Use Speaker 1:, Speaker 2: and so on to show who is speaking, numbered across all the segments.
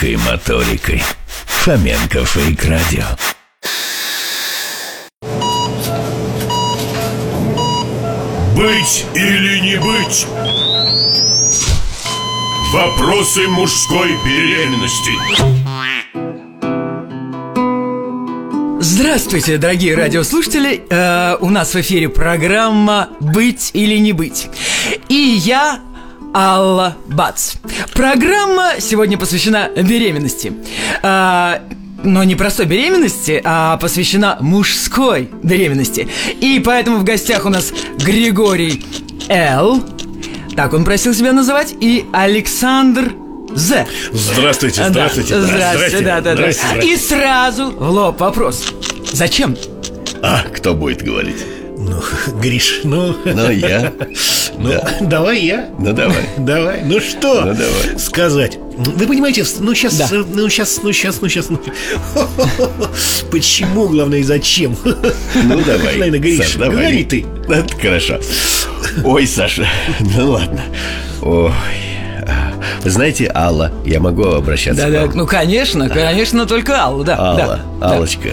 Speaker 1: тонкой моторикой. Фоменко Фейк Радио.
Speaker 2: Быть или не быть? Вопросы мужской беременности.
Speaker 3: Здравствуйте, дорогие радиослушатели. У нас в эфире программа «Быть или не быть». И я, Алла Бац. Программа сегодня посвящена беременности. Но не простой беременности, а посвящена мужской беременности. И поэтому в гостях у нас Григорий Л. Так он просил себя называть. И Александр З.
Speaker 2: Здравствуйте, здравствуйте.
Speaker 3: Здравствуйте, да. И сразу в лоб вопрос. Зачем?
Speaker 1: А кто будет говорить?
Speaker 4: Ну, Гриш,
Speaker 1: я. Да.
Speaker 4: Давай я.
Speaker 1: Ну, давай.
Speaker 4: Давай. Ну что
Speaker 1: давай.
Speaker 4: сказать? Вы понимаете, сейчас. Почему, главное, и зачем?
Speaker 1: Ну, давай.
Speaker 4: Наверное, Гриш,
Speaker 1: Саш, давай.
Speaker 4: говори ты.
Speaker 1: Хорошо. Ой, Саша, ну ладно. Ой. Вы знаете, Алла, я могу обращаться к
Speaker 3: Да,
Speaker 1: вам?
Speaker 3: ну конечно, только Алла, да.
Speaker 1: Алла, Аллочка.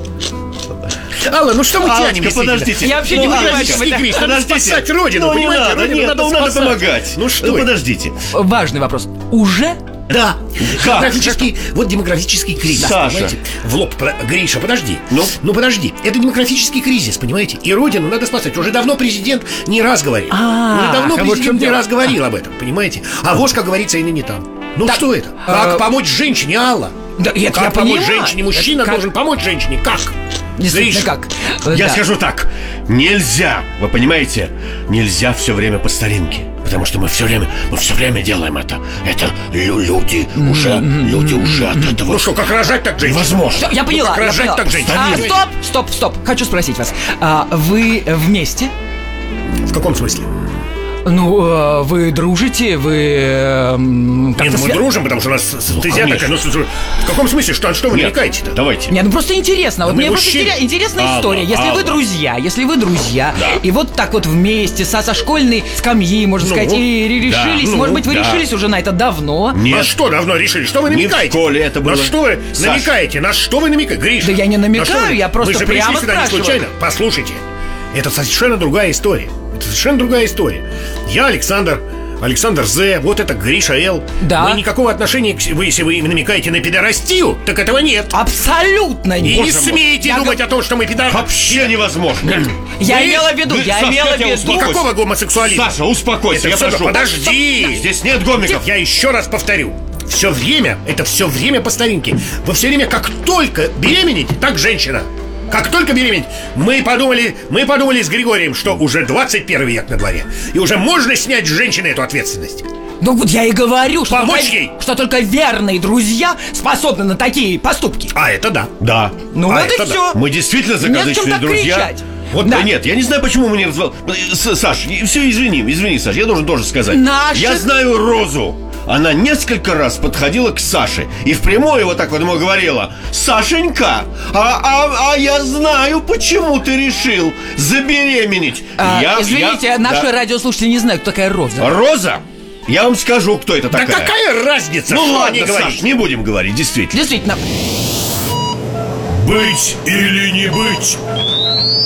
Speaker 4: Алла, ну что мы
Speaker 1: Аллочка,
Speaker 4: тянем?
Speaker 1: подождите.
Speaker 3: Я вообще не понимаю,
Speaker 4: Гриш,
Speaker 3: что это.
Speaker 4: Гриш, надо
Speaker 1: Подождите.
Speaker 4: спасать родину,
Speaker 1: Ну, не
Speaker 4: понимаете?
Speaker 1: надо,
Speaker 4: Родину
Speaker 1: нет, надо
Speaker 4: спасать.
Speaker 1: помогать.
Speaker 4: Ну что?
Speaker 1: подождите.
Speaker 3: Важный вопрос. Уже?
Speaker 4: Да,
Speaker 1: Как?
Speaker 4: демографический кризис,
Speaker 1: Саша.
Speaker 4: понимаете? В лоб, Гриша, подожди.
Speaker 1: Ну?
Speaker 4: Подожди, это демографический кризис, понимаете? И родину надо спасать. Уже давно президент не раз говорил. Уже давно
Speaker 3: вот в чем
Speaker 4: президент не
Speaker 3: дело.
Speaker 4: раз говорил об этом, понимаете? А вот, как говорится, и ныне там. Ну
Speaker 3: Так,
Speaker 4: что это? Как помочь женщине, Алла?
Speaker 3: Да, это я
Speaker 4: Как помочь
Speaker 3: понимаю.
Speaker 4: женщине? Мужчина
Speaker 3: Это как?
Speaker 4: должен помочь женщине. Как?
Speaker 3: Действительно,
Speaker 4: Гриш,
Speaker 3: как?
Speaker 1: Я
Speaker 3: Да.
Speaker 1: скажу так. Нельзя, вы понимаете? Нельзя все время по старинке. Потому что мы все время делаем это. Это люди уже от этого.
Speaker 4: Ну что, как рожать так женщину?
Speaker 1: Невозможно.
Speaker 3: Я поняла,
Speaker 4: как
Speaker 3: я
Speaker 4: рожать
Speaker 3: поняла.
Speaker 4: так женщину?
Speaker 3: Стоп. Хочу спросить вас. Вы вместе?
Speaker 4: В каком смысле?
Speaker 3: Ну, вы дружите, вы...
Speaker 4: Нет, мы дружим, потому что у нас стезя такая. Ну, слушай, в каком смысле? Что вы намекаете-то?
Speaker 1: Давайте.
Speaker 3: Нет, ну просто интересно. Вот
Speaker 4: мы
Speaker 3: мне просто
Speaker 4: мужчины.
Speaker 3: интересная
Speaker 1: Алла,
Speaker 3: история. Если вы друзья,
Speaker 1: Да.
Speaker 3: и вот так вот вместе со школьной скамьи, можно сказать, и решились,
Speaker 1: да,
Speaker 3: может быть, вы
Speaker 1: да.
Speaker 3: решились уже на это давно.
Speaker 1: Нет.
Speaker 4: На что давно решили? Что вы
Speaker 1: Не в
Speaker 4: намекаете?
Speaker 1: школе это было.
Speaker 4: На что вы
Speaker 1: Саш.
Speaker 4: намекаете? На что вы намекаете? Гриша,
Speaker 3: Да я не намекаю,
Speaker 4: на что вы?
Speaker 3: я просто
Speaker 4: Мы же
Speaker 3: прямо
Speaker 4: пришли сюда не
Speaker 3: спрашиваю.
Speaker 4: случайно. Послушайте, это совершенно другая история. Это совершенно другая история. Я Александр З, вот это Гриша Л.
Speaker 3: Да.
Speaker 4: Мы никакого отношения, если вы намекаете на педорастию, так этого нет.
Speaker 3: Абсолютно
Speaker 4: И
Speaker 3: нет.
Speaker 4: не смейте думать о том, что мы
Speaker 1: Вообще невозможно.
Speaker 3: Я
Speaker 4: Вы-
Speaker 3: имела в виду,
Speaker 4: Никакого гомосексуализма.
Speaker 1: Саша, успокойся, я
Speaker 4: Это всё-
Speaker 1: прошу.
Speaker 4: Подожди!
Speaker 1: Здесь нет гомиков.
Speaker 4: Я еще раз повторю. Это все время по старинке. Вы все время, как только беременеть, так женщина. Как только беременеть, мы подумали с Григорием, что уже 21 век на дворе. И уже можно снять с женщины эту ответственность.
Speaker 3: Ну вот я и говорю, что
Speaker 4: Помочь
Speaker 3: только,
Speaker 4: ей?
Speaker 3: что только верные друзья способны на такие поступки.
Speaker 4: А это да.
Speaker 1: Да.
Speaker 3: Ну
Speaker 4: А
Speaker 3: вот и
Speaker 4: это да.
Speaker 3: все.
Speaker 1: Мы действительно
Speaker 3: Не в чем
Speaker 1: закадычные
Speaker 3: так
Speaker 1: друзья.
Speaker 3: кричать.
Speaker 1: Вот
Speaker 3: Да.
Speaker 1: нет, я не знаю, почему мы не развал. Саш, все, извини, Саш, я должен тоже сказать. Я знаю Розу. Она несколько раз подходила к Саше и впрямую вот так вот ему говорила: Сашенька, а я знаю, почему ты решил забеременеть.
Speaker 3: Извините, наши радиослушатели не знают, кто такая Роза.
Speaker 1: Роза? Я вам скажу, кто это
Speaker 4: Да
Speaker 1: такая.
Speaker 4: какая разница,
Speaker 1: Ну
Speaker 4: что
Speaker 1: ладно,
Speaker 4: они говорят?
Speaker 1: Саш, не будем говорить, действительно.
Speaker 3: Действительно.
Speaker 2: Быть или не быть?